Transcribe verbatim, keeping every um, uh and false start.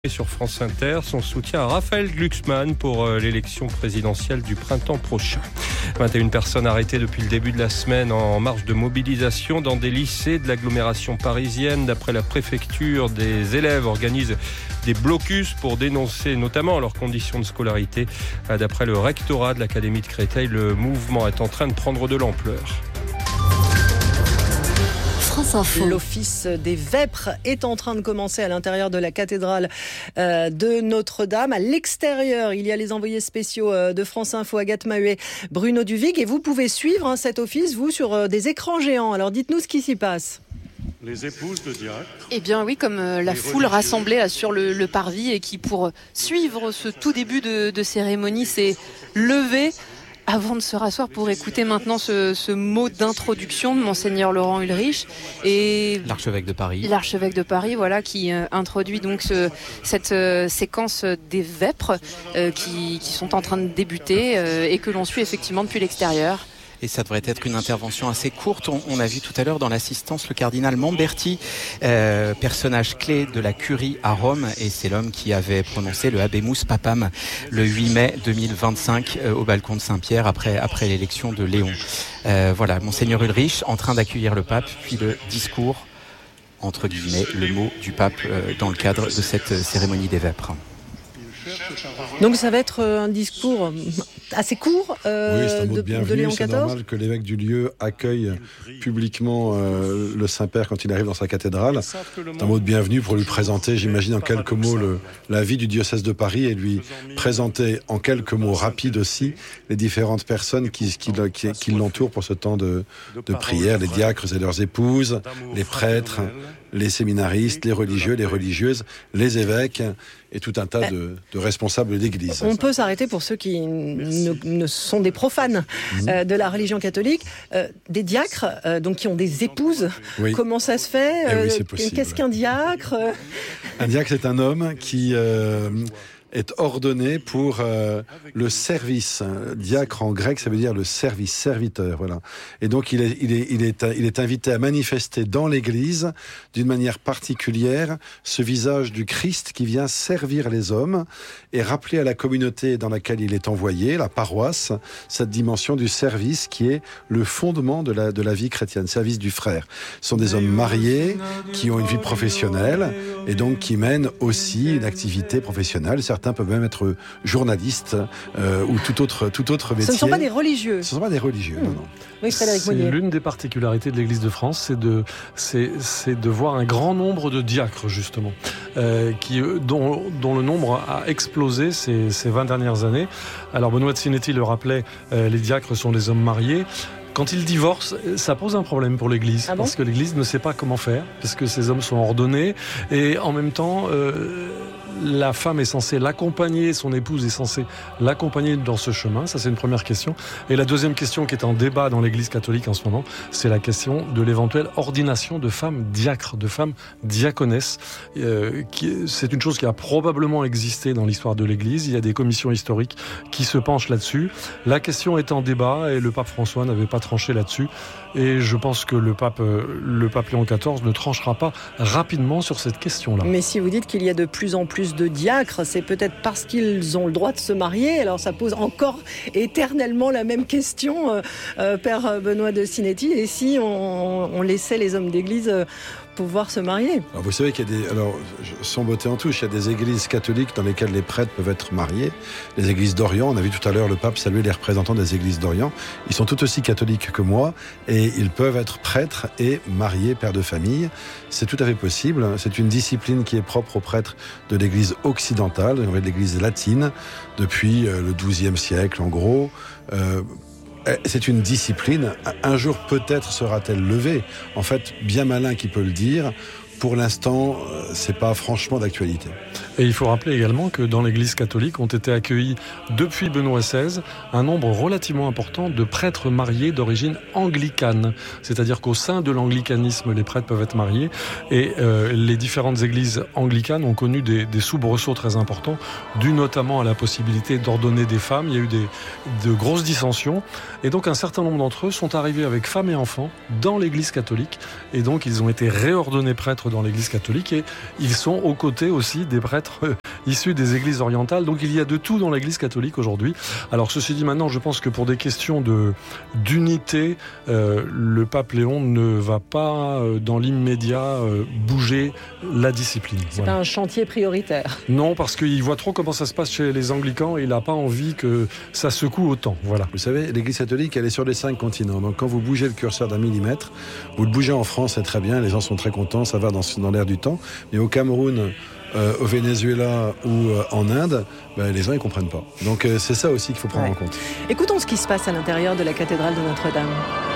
Et sur France Inter, son soutien à Raphaël Glucksmann pour l'élection présidentielle du printemps prochain. vingt et une personnes arrêtées depuis le début de la semaine en marche de mobilisation dans des lycées de l'agglomération parisienne. D'après la préfecture, des élèves organisent des blocus pour dénoncer notamment leurs conditions de scolarité. D'après le rectorat de l'Académie de Créteil, le mouvement est en train de prendre de l'ampleur. L'office des vêpres est en train de commencer à l'intérieur de la cathédrale euh, de Notre-Dame. À l'extérieur, il y a les envoyés spéciaux euh, de France Info, Agathe Maheuet, Bruno Duvig. Et vous pouvez suivre hein, cet office, vous, sur euh, des écrans géants. Alors dites-nous ce qui s'y passe. Les épouses de diacre. Eh bien oui, comme euh, la foule rassemblée là, sur le, le parvis et qui, pour suivre ce tout début de, de cérémonie, s'est levée avant de se rasseoir pour écouter maintenant ce, ce mot d'introduction de Monseigneur Laurent Ulrich et l'archevêque de Paris. L'archevêque de Paris, voilà, qui euh, introduit donc ce, cette euh, séquence des vêpres euh, qui, qui sont en train de débuter euh, et que l'on suit effectivement depuis l'extérieur. Et ça devrait être une intervention assez courte. On, on a vu tout à l'heure dans l'assistance le cardinal Mamberti, euh, personnage clé de la curie à Rome, et c'est l'homme qui avait prononcé le Habemus Papam le huit mai deux mille vingt-cinq euh, au balcon de Saint-Pierre après, après l'élection de Léon. Euh, voilà, Monseigneur Ulrich en train d'accueillir le pape, puis le discours, entre guillemets, le mot du pape euh, dans le cadre de cette cérémonie des vêpres. Donc ça va être un discours assez court euh, oui, c'est un mot de, de, bienvenue. de Léon c'est quatorze. Normal que l'évêque du lieu accueille publiquement euh, le Saint-Père quand il arrive dans sa cathédrale. C'est un mot de bienvenue pour lui présenter, j'imagine, en quelques mots le, la vie du diocèse de Paris et lui présenter en quelques mots rapides aussi les différentes personnes qui, qui, qui, qui l'entourent pour ce temps de, de prière, les diacres et leurs épouses, les prêtres, les séminaristes, les religieux, les religieuses, les évêques et tout un tas de, de responsables d'église. On peut s'arrêter pour ceux qui ne, ne sont des profanes mmh. euh, de la religion catholique, euh, des diacres, euh, donc qui ont des épouses. Oui. Comment ça se fait euh, oui, c'est possible. Qu'est-ce qu'un diacre? Un diacre, c'est un homme qui euh, est ordonné pour euh, le service. Diacre en grec, ça veut dire le service, serviteur, voilà. Et donc il est, il est, il est, il est invité à manifester dans l'Église, d'une manière particulière, ce visage du Christ qui vient servir les hommes et rappeler à la communauté dans laquelle il est envoyé, la paroisse, cette dimension du service qui est le fondement de la, de la vie chrétienne, service du frère. Ce sont des hommes mariés qui ont une vie professionnelle et donc qui mènent aussi une activité professionnelle. Certains peuvent même être journalistes euh, ou tout autre, tout autre métier. Ce ne sont pas des religieux. Ce ne sont pas des religieux, mmh. non, non. Oui, Frédéric c'est Monnier. L'une des particularités de l'Église de France, c'est de, c'est, c'est de voir un grand nombre de diacres, justement, euh, qui, dont, dont le nombre a explosé ces, ces vingt dernières années. Alors, Benoît de Sinetti le rappelait, euh, les diacres sont des hommes mariés. Quand ils divorcent, ça pose un problème pour l'Église, ah bon parce que l'Église ne sait pas comment faire, parce que ces hommes sont ordonnés, et en même temps, euh, la femme est censée l'accompagner, son épouse est censée l'accompagner dans ce chemin. Ça, c'est une première question. Et la deuxième question qui est en débat dans l'Église catholique en ce moment, c'est la question de l'éventuelle ordination de femmes diacres, de femmes diaconesses. Euh, qui, c'est une chose qui a probablement existé dans l'histoire de l'Église. Il y a des commissions historiques qui se penchent là-dessus. La question est en débat et le pape François n'avait pas tranché là-dessus. Et je pense que le pape, le pape Léon quatorze ne tranchera pas rapidement sur cette question-là. Mais si vous dites qu'il y a de plus en plus de diacres, c'est peut-être parce qu'ils ont le droit de se marier. Alors ça pose encore éternellement la même question, euh, euh, Père Benoît de Sinetti. Et si on, on laissait les hommes d'église euh, pouvoir se marier? Alors vous savez qu'il y a des... Alors, sans botter en touche, il y a des églises catholiques dans lesquelles les prêtres peuvent être mariés. Les églises d'Orient, on a vu tout à l'heure le pape saluer les représentants des églises d'Orient. Ils sont tout aussi catholiques que moi et ils peuvent être prêtres et mariés, pères de famille. C'est tout à fait possible. C'est une discipline qui est propre aux prêtres de l'église occidentale, de l'église latine, depuis le douzième siècle en gros. Euh, C'est une discipline. Un jour, peut-être sera-t-elle levée. En fait, bien malin qui peut le dire. Pour l'instant, c'est pas franchement d'actualité. Et il faut rappeler également que dans l'Église catholique ont été accueillis depuis Benoît seize un nombre relativement important de prêtres mariés d'origine anglicane. C'est-à-dire qu'au sein de l'anglicanisme, les prêtres peuvent être mariés. Et euh, les différentes églises anglicanes ont connu des, des soubresauts très importants, dus notamment à la possibilité d'ordonner des femmes. Il y a eu des, de grosses dissensions. Et donc un certain nombre d'entre eux sont arrivés avec femmes et enfants dans l'Église catholique. Et donc ils ont été réordonnés prêtres dans l'Église catholique et ils sont aux côtés aussi des prêtres prêtres euh, issus des églises orientales. Donc il y a de tout dans l'église catholique aujourd'hui. Alors ceci dit, maintenant, je pense que pour des questions de, d'unité, euh, le pape Léon ne va pas, euh, dans l'immédiat, euh, bouger la discipline. C'est Voilà. pas un chantier prioritaire. Non, parce qu'il voit trop comment ça se passe chez les anglicans et il n'a pas envie que ça secoue autant. Voilà. Vous savez, l'église catholique, elle est sur les cinq continents. Donc quand vous bougez le curseur d'un millimètre, vous le bougez en France, c'est très bien, les gens sont très contents, ça va dans, dans l'air du temps. Mais au Cameroun, euh, au Venezuela ou euh, en Inde, ben, les gens ils comprennent pas. Donc euh, c'est ça aussi qu'il faut prendre Ouais. en compte. Écoutons ce qui se passe à l'intérieur de la cathédrale de Notre-Dame.